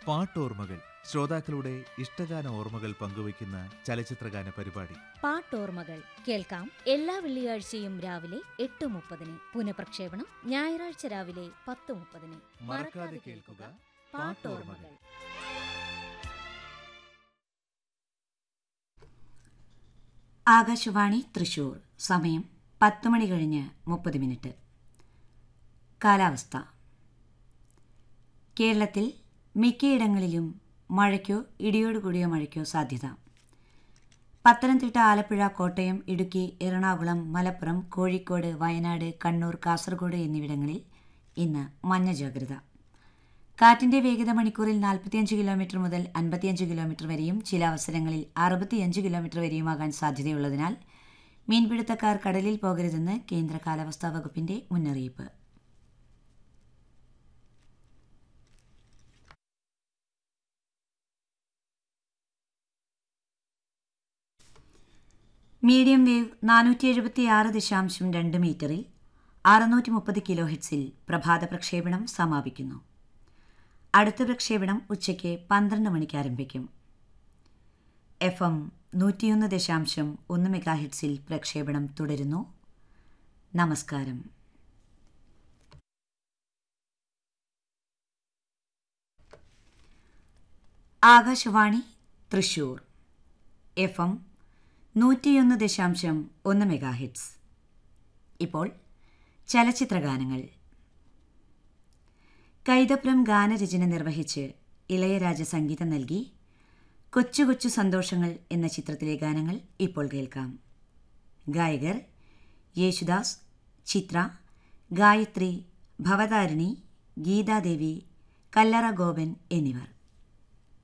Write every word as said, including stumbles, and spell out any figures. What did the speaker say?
പാട്ടോർമ്മകൾ, ശ്രോതാക്കളുടെ ഇഷ്ടഗാന ഓർമ്മകൾ പങ്കുവയ്ക്കുന്ന ചലച്ചിത്രഗാന പരിപാടി. പാട്ടോർമ്മകൾ കേൾക്കാം എല്ലാ വെള്ളിയാഴ്ചയും രാവിലെ എട്ട് മുപ്പതിന്. പുനഃപ്രക്ഷേപണം ഞായറാഴ്ച രാവിലെ പത്ത് മുപ്പതിന്. മറക്കാതെ കേൾക്കുക പാട്ടോർമ്മകൾ. ആകാശവാണി തൃശൂർ. സമയം പത്ത് മണി കഴിഞ്ഞ് മുപ്പത് മിനിറ്റ്. കാലാവസ്ഥ. കേരളത്തിൽ മിക്കയിടങ്ങളിലും മഴയ്ക്കോ ഇടിയോടുകൂടിയ മഴയ്ക്കോ സാധ്യത. പത്തനംതിട്ട, ആലപ്പുഴ, കോട്ടയം, ഇടുക്കി, എറണാകുളം, മലപ്പുറം, കോഴിക്കോട്, വയനാട്, കണ്ണൂർ, കാസർഗോഡ് എന്നിവിടങ്ങളിൽ ഇന്ന് മഞ്ഞ ജാഗ്രത. കാറ്റിന്റെ വേഗത മണിക്കൂറിൽ നാൽപ്പത്തിയഞ്ച് കിലോമീറ്റർ മുതൽ അൻപത്തിയഞ്ച് കിലോമീറ്റർ വരെയും ചില അവസരങ്ങളിൽ അറുപത്തിയഞ്ച് കിലോമീറ്റർ വരെയുമാകാൻ സാധ്യതയുള്ളതിനാൽ മീൻപിടുത്തക്കാർ കടലിൽ പോകരുതെന്ന് കേന്ദ്ര കാലാവസ്ഥാ വകുപ്പിന്റെ മുന്നറിയിപ്പ്. മീഡിയം വേവ് നാനൂറ്റി എഴുപത്തി ആറ് ദശാംശം രണ്ട് മീറ്ററിൽ അറുന്നൂറ്റി മുപ്പത് കിലോ ഹെഡ്സിൽ പ്രഭാത പ്രക്ഷേപണം സമാപിക്കുന്നു. അടുത്ത പ്രക്ഷേപണം ഉച്ചയ്ക്ക് പന്ത്രണ്ട് മണിക്ക് ആരംഭിക്കും. എഫ് എം നൂറ്റിയൊന്ന് ദശാംശം ഒന്ന് മെഗാ ഹെഡ്സിൽ പ്രക്ഷേപണം തുടരുന്നു. നമസ്കാരം. ആകാശവാണി തൃശൂർ. എഫ് എം നൂറ്റിയൊന്ന് ദശാംശം ഒന്ന് മെഗാ ഹെഡ്സ്. ഇപ്പോൾ ചലച്ചിത്രഗാനങ്ങൾ. കൈതപ്രം ഗാനരചന നിർവഹിച്ച് ഇളയരാജ സംഗീതം നൽകി കൊച്ചു കൊച്ചു സന്തോഷങ്ങൾ എന്ന ചിത്രത്തിലെ ഗാനങ്ങൾ ഇപ്പോൾ കേൾക്കാം. ഗായകർ യേശുദാസ്, ചിത്ര, ഗായത്രി, ഭവതാരിണി, ഗീതാദേവി, കല്ലറ ഗോപൻ എന്നിവർ.